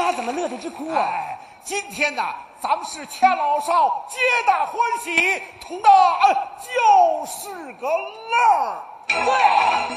俩怎么乐得直哭啊？ 今天呢，咱们是牵老少，皆大欢喜，同的